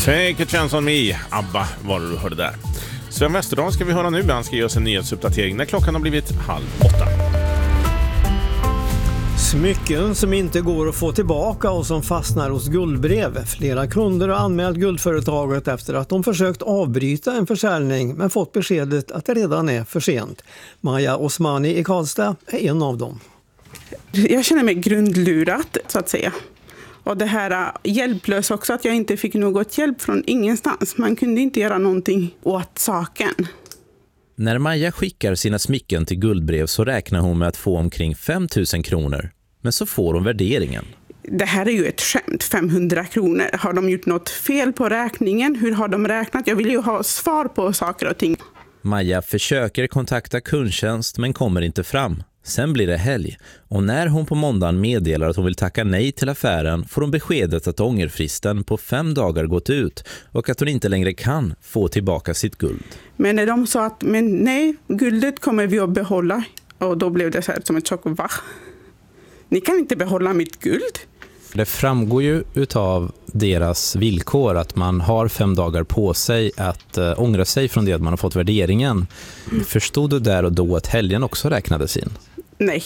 Take a chance on me, ABBA var det du hörde där. Sven Westerdahl ska vi höra nu, han ska ge oss en nyhetsuppdatering när klockan har blivit 7:30. Smycken som inte går att få tillbaka och som fastnar hos Guldbrev. Flera kunder har anmält guldföretaget efter att de försökt avbryta en försäljning men fått beskedet att det redan är för sent. Maja Osmani i Karlstad är en av dem. Jag känner mig grundlurat så att säga. Och det här hjälplös också, att jag inte fick något hjälp från ingenstans. Man kunde inte göra någonting åt saken. När Maja skickar sina smycken till Guldbrev så räknar hon med att få omkring 5 000 kronor. Men så får hon värderingen. Det här är ju ett skämt, 500 kronor. Har de gjort något fel på räkningen? Hur har de räknat? Jag vill ju ha svar på saker och ting. Maja försöker kontakta kundtjänst men kommer inte fram. Sen blir det helg och när hon på måndagen meddelar att hon vill tacka nej till affären får hon beskedet att ångerfristen på 5 dagar gått ut och att hon inte längre kan få tillbaka sitt guld. Men när de sa att men nej, guldet kommer vi att behålla, och då blev det så här som ett chock. Va? Ni kan inte behålla mitt guld? Det framgår ju utav deras villkor att man har 5 dagar på sig att ångra sig från det att man har fått värderingen. Förstod du där och då att helgen också räknades in? Nej,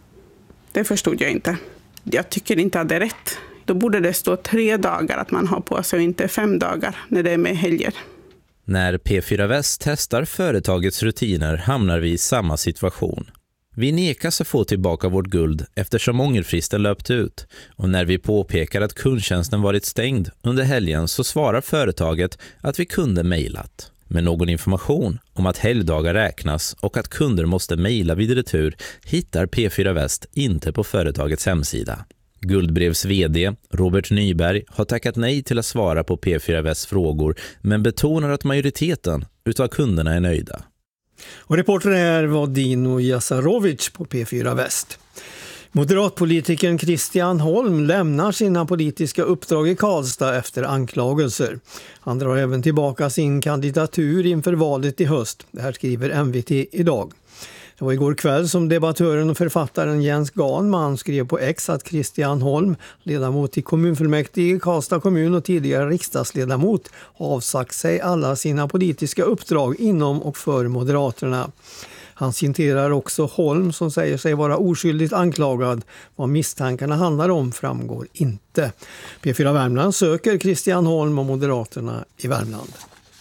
det förstod jag inte. Jag tycker inte att det är rätt. Då borde det stå 3 dagar att man har på sig och inte 5 dagar när det är med helger. När P4 Väst testar företagets rutiner hamnar vi i samma situation. Vi nekas att få tillbaka vårt guld eftersom ångerfristen löpt ut och när vi påpekar att kundtjänsten varit stängd under helgen så svarar företaget att vi kunde mejlat. Men någon information om att helgdagar räknas och att kunder måste mejla vid retur hittar P4 Väst inte på företagets hemsida. Guldbrevs vd Robert Nyberg har tackat nej till att svara på P4 Västs frågor men betonar att majoriteten utav kunderna är nöjda. Och reporter här var Dino Jasarovic på P4 Väst. Moderatpolitikern Christian Holm lämnar sina politiska uppdrag i Karlstad efter anklagelser. Han drar även tillbaka sin kandidatur inför valet i höst. Det här skriver MVT idag. Det var igår kväll som debattören och författaren Jens Ganman skrev på X att Christian Holm, ledamot i kommunfullmäktige i Karlstad kommun och tidigare riksdagsledamot, avsagt sig alla sina politiska uppdrag inom och för Moderaterna. Han citerar också Holm som säger sig vara oskyldigt anklagad. Vad misstankarna handlar om framgår inte. P4 Värmland söker Christian Holm och Moderaterna i Värmland.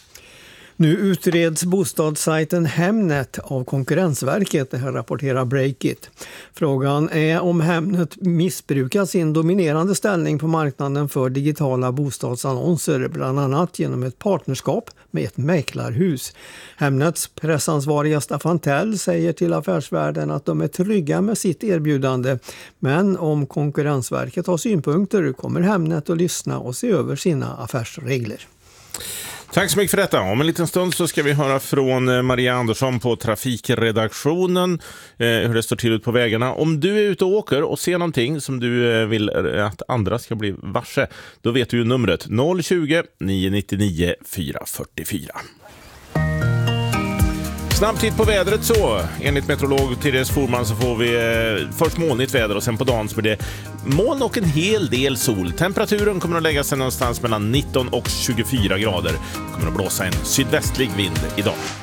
Nu utreds bostadssajten Hemnet av Konkurrensverket, det här rapporterar Breakit. Frågan är om Hemnet missbrukar sin dominerande ställning på marknaden för digitala bostadsannonser, bland annat genom ett partnerskap med ett mäklarhus. Hemnets pressansvariga Staffan Tell säger till Affärsvärlden att de är trygga med sitt erbjudande, men om Konkurrensverket har synpunkter kommer Hemnet att lyssna och se över sina affärsregler. Tack så mycket för detta. Om en liten stund så ska vi höra från Maria Andersson på trafikredaktionen hur det står till ut på vägarna. Om du är ute och åker och ser någonting som du vill att andra ska bli varse, då vet du ju numret 020 999 444. Snabb titt på vädret så. Enligt meteorolog Therese Forman så får vi först molnigt väder och sen på dagen så blir det moln och en hel del sol. Temperaturen kommer att lägga sig någonstans mellan 19 och 24 grader. Det kommer att blåsa en sydvästlig vind idag.